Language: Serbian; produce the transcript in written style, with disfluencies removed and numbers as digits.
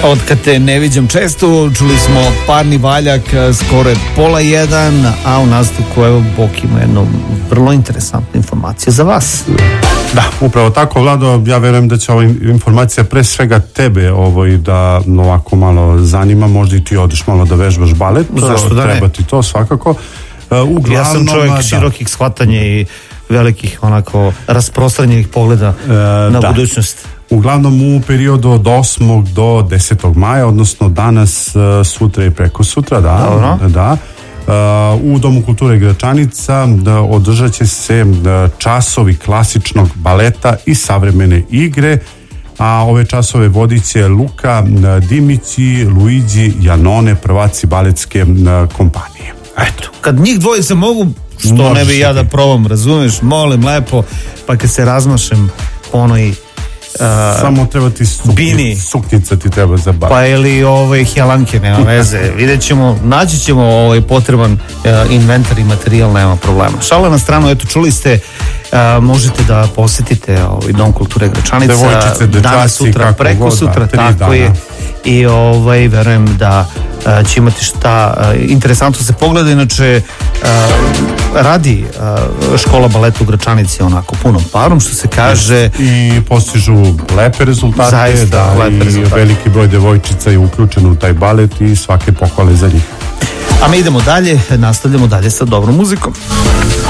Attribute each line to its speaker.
Speaker 1: Od kad te ne viđam često, čuli smo Parni valjak, skoro je 12:30, a u nastavku evo Bok ima jednu vrlo interesantnu informaciju za vas.
Speaker 2: Da, upravo tako, Vlado, ja verujem da će ova informacija pre svega tebe da ovako malo zanima, možda i ti odeš malo da vežbaš balet.
Speaker 1: Zašto da ne?
Speaker 2: Treba ti to svakako. Uglavnom,
Speaker 1: ja sam čovjek širokih shvatanja i velikih onako rasprostranjenih pogleda na budućnost.
Speaker 2: Uglavnom u periodu od 8. do 10. maja, odnosno danas, sutra i preko sutra, da. U Domu kulture Gračanica održat će se časovi klasičnog baleta i savremene igre, a ove časove vodit će Luka Dimić i Luigi Janone, prvaci baletske kompanije.
Speaker 1: Eto, kad njih dvojica mogu, što ne bi ja da probam, razumeš, molim lepo, pa kad se razmašem onoj
Speaker 2: samo treba ti suknica ti treba za bar.
Speaker 1: Pa ili helanke, nema veze. Vidjet ćemo, naći ćemo potreban inventar i materijal, nema problema. Šala na stranu, eto, čuli ste, možete da posetite Dom kulture Gračanica.
Speaker 2: Devojčice,
Speaker 1: danas, sutra, preko sutra, tako je. I verujem da će imati šta interesantno se pogleda. Inače radi škola baleta u Gračanici onako punom parom, što se kaže,
Speaker 2: i postižu lepe rezultate.
Speaker 1: Zaista lepe rezultate.
Speaker 2: Veliki broj devojčica je uključen u taj balet i svake pohvale za njih.
Speaker 1: A mi idemo dalje, nastavljamo dalje sa dobrom muzikom.